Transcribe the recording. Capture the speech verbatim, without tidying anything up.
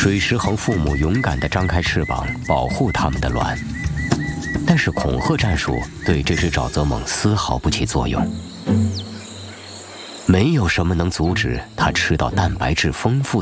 水石恒父母勇敢地张开翅膀保护他们的卵，但是恐吓战术对这只沼泽蟒丝毫不起作用。没有什么能阻止它吃到蛋白质丰富的